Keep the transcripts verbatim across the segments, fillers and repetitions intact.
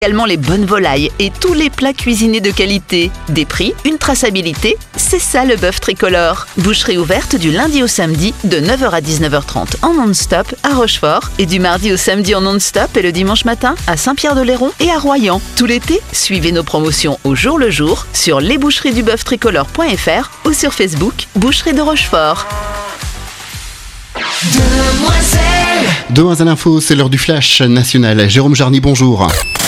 Également les bonnes volailles et tous les plats cuisinés de qualité. Des prix, une traçabilité, c'est ça le bœuf tricolore. Boucherie ouverte du lundi au samedi de neuf heures à dix-neuf heures trente en non-stop à Rochefort et du mardi au samedi en non-stop et le dimanche matin à Saint-Pierre-de-Léron et à Royan. Tout l'été, suivez nos promotions au jour le jour sur les boucheries du bœuf tricolore point f r ou sur Facebook Boucherie de Rochefort. Demoiselle Demoiselle Info, c'est l'heure du flash national. Jérôme Jarny, bonjour.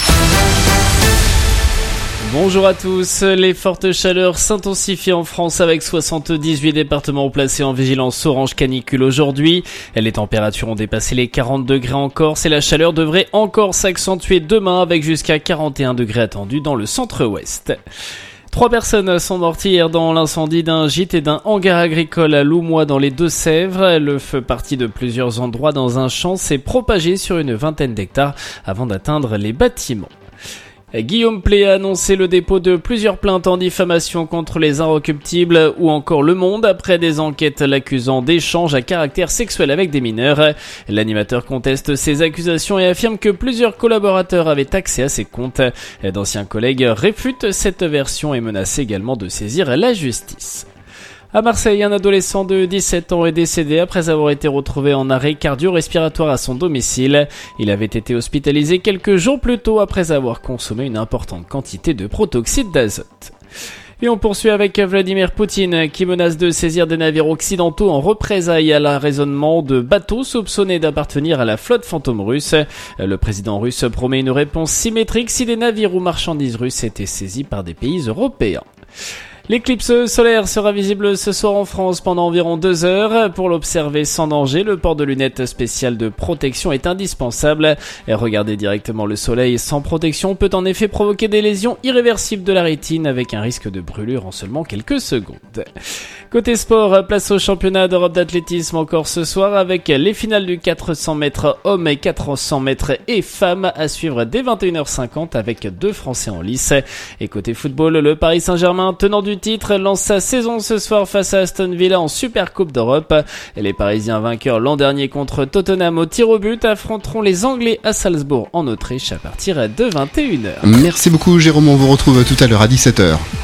Bonjour à tous. Les fortes chaleurs s'intensifient en France avec soixante-dix-huit départements placés en vigilance orange canicule aujourd'hui. Les températures ont dépassé les quarante degrés en Corse et la chaleur devrait encore s'accentuer demain avec jusqu'à quarante et un degrés attendus dans le centre-ouest. Trois personnes sont mortes hier dans l'incendie d'un gîte et d'un hangar agricole à Loumois dans les Deux-Sèvres. Le feu parti de plusieurs endroits dans un champ s'est propagé sur une vingtaine d'hectares avant d'atteindre les bâtiments. Guillaume Pley a annoncé le dépôt de plusieurs plaintes en diffamation contre les Inrecuptibles ou encore Le Monde après des enquêtes l'accusant d'échanges à caractère sexuel avec des mineurs. L'animateur conteste ces accusations et affirme que plusieurs collaborateurs avaient accès à ses comptes. D'anciens collègues réfutent cette version et menacent également de saisir la justice. À Marseille, un adolescent de dix-sept ans est décédé après avoir été retrouvé en arrêt cardio-respiratoire à son domicile. Il avait été hospitalisé quelques jours plus tôt après avoir consommé une importante quantité de protoxyde d'azote. Et on poursuit avec Vladimir Poutine qui menace de saisir des navires occidentaux en représailles à l'arraisonnement de bateaux soupçonnés d'appartenir à la flotte fantôme russe. Le président russe promet une réponse symétrique si des navires ou marchandises russes étaient saisis par des pays européens. L'éclipse solaire sera visible ce soir en France pendant environ deux heures. Pour l'observer sans danger, le port de lunettes spéciales de protection est indispensable. Et regarder directement le soleil sans protection peut en effet provoquer des lésions irréversibles de la rétine avec un risque de brûlure en seulement quelques secondes. Côté sport, place au championnat d'Europe d'athlétisme encore ce soir avec les finales du quatre cents mètres hommes et quatre cents mètres et femmes à suivre dès vingt et une heures cinquante avec deux Français en lice. Et côté football, le Paris Saint-Germain, tenant du titre, lance sa saison ce soir face à Aston Villa en Supercoupe d'Europe. Et les Parisiens vainqueurs l'an dernier contre Tottenham au tir au but affronteront les Anglais à Salzbourg en Autriche à partir de vingt et une heures. Merci beaucoup Jérôme, on vous retrouve tout à l'heure à dix-sept heures.